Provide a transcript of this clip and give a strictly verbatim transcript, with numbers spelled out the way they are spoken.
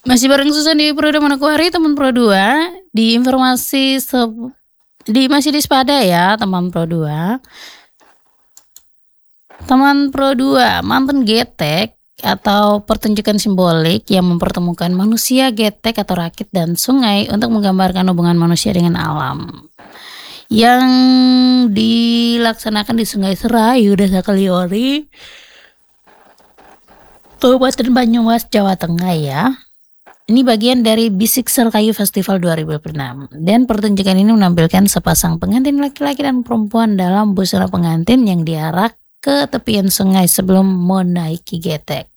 Masih bareng Susan di Pro dua Manokwari, teman Pro dua, di informasi seb di masih di Spada ya, teman Pro dua. Teman Pro dua, mantan getek atau pertunjukan simbolik yang mempertemukan manusia, getek atau rakit dan sungai untuk menggambarkan hubungan manusia dengan alam. Yang dilaksanakan di Sungai Serayu, Desa Kaliori, Kabupaten Banyumas, Jawa Tengah ya. Ini bagian dari Bisik Serkayu Festival dua ribu dua puluh enam. Dan pertunjukan ini menampilkan sepasang pengantin laki-laki dan perempuan dalam busana pengantin yang diarak ke tepian sungai sebelum menaiki getek.